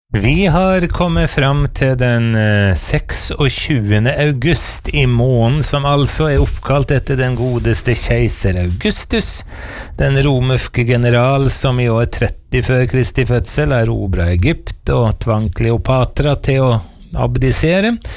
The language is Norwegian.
Vi har kommet fram til den 26. august I måneden, som altså oppkalt etter den godeste keiser Augustus, den romerske general som I år 30 før Kristi fødsel erobret Egypt og tvang Kleopatra til å abdisere,